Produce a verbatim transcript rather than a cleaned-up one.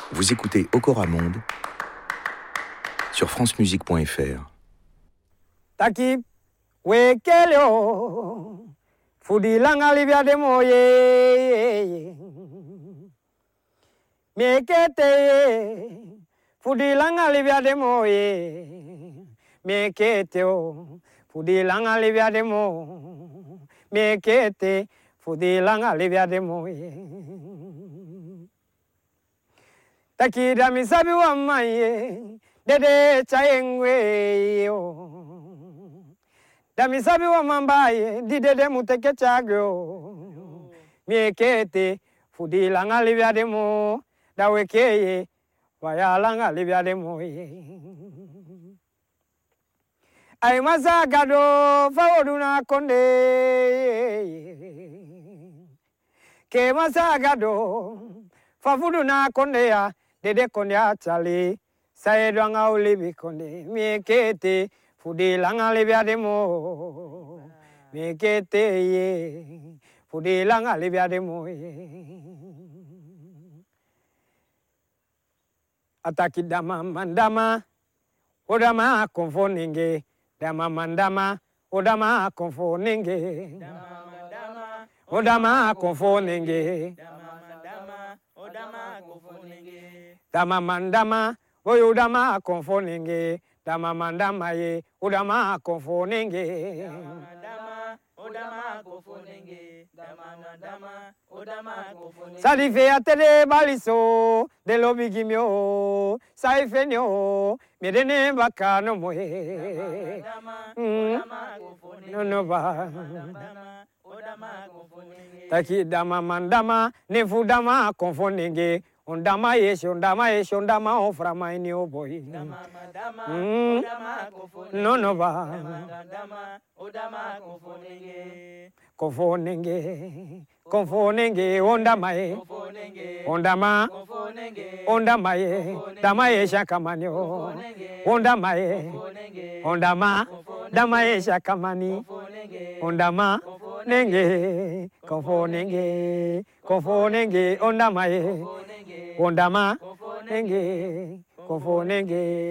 Vous écoutez Okora Monde sur francemusique point f r. Taki wekeleo fudilanga livya de moye mekete fudilanga livya de moye mekete o fudilanga livya de mo mekete fudilanga livya de moye Taki da misabi wa maye dede chaengwe yo Damisabi wa mambaye didede muteke chagyo miekete fudilanga livya demo dawekeye wayalanga livya demo ay masagado faoduna konde ke masagado fafuduna konde ya dede konde achali saedwanga ulibi konde miekete Fudilanga livya demo, mekete ye. Fudilanga livya demo ye. Ataki dama mandama, odama konfo ninge. Dama mandama, odama konfo ninge. Dama mandama, odama konfo ninge. Dama mandama, odama konfo ninge. Dama mandama, oyodama konfo ninge. Dama mandama ye, udama konfo nenge. Dama udama konfo nenge. Dama mandama, udama konfo nenge. Salife atele baliso, de lobi gimyo, saife nyo, medene baka no moe. Dama udama konfo nenge. No no ba. Dama udama konfo nenge. Taki dama mandama, nefu dama konfo nenge. Ondama yeshi, ondama yeshi, ondama oframa ini oboy. Dama madama, mm. Odama kofonenge. No no ba. Dama, odama kofonenge. Kofonenge, kofonenge, ondama ye. Kofonenge. Ondama, kofonenge. Ondama ye. Dama ye shakamani o. Ondama ye. Ondama, dama ye shakamani. Ondama, nenge, kofonenge, kofonenge, ondama ye. Ondama, nenge, konfo nenge.